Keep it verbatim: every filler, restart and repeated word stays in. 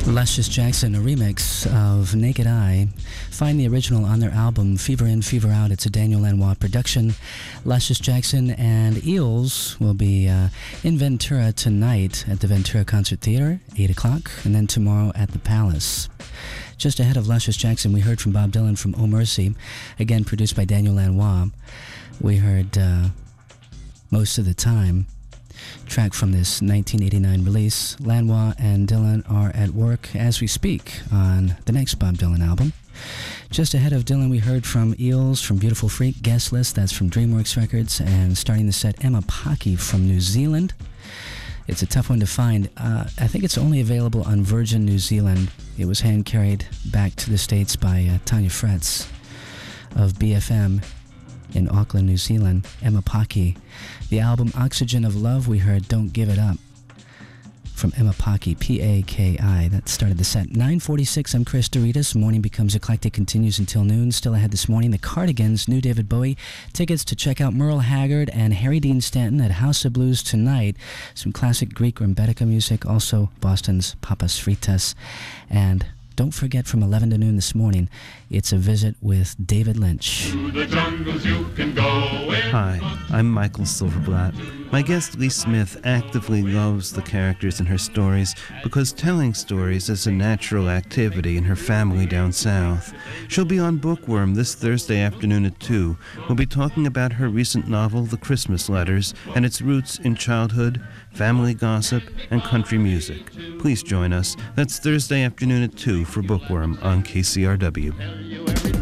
Luscious Jackson, a remix of Naked Eye. Find the original on their album Fever In, Fever Out. It's a Daniel Lanois production. Luscious Jackson and Eels will be uh, in Ventura tonight at the Ventura Concert Theater, eight o'clock, and then tomorrow at the Palace. Just ahead of Luscious Jackson, we heard from Bob Dylan from Oh Mercy, again produced by Daniel Lanois. We heard uh, Most of the Time, track from this nineteen eighty-nine release. Lanois and Dylan are at work as we speak on the next Bob Dylan album. Just ahead of Dylan, we heard from Eels, from Beautiful Freak, Guest List, that's from DreamWorks Records, and starting the set, Emma Pocky from New Zealand. It's a tough one to find. Uh, I think it's only available on Virgin New Zealand. It was hand-carried back to the States by uh, Tanya Fretz of B F M in Auckland, New Zealand. Emma Pocky. The album Oxygen of Love, we heard Don't Give It Up from Emma Pocky, P A K I. That started the set. nine forty-six, I'm Chris Doritas. Morning Becomes Eclectic continues until noon. Still ahead this morning, the Cardigans, new David Bowie. Tickets to check out Merle Haggard and Harry Dean Stanton at House of Blues tonight. Some classic Greek Rembetika music, also Boston's Papas Fritas. And don't forget, from eleven to noon this morning, it's a visit with David Lynch. To the jungles you can go in. Hi, I'm Michael Silverblatt. My guest Lee Smith actively loves the characters in her stories because telling stories is a natural activity in her family down south. She'll be on Bookworm this Thursday afternoon at two. We'll be talking about her recent novel, The Christmas Letters, and its roots in childhood, family gossip, and country music. Please join us. That's Thursday afternoon at two for Bookworm on K C R W.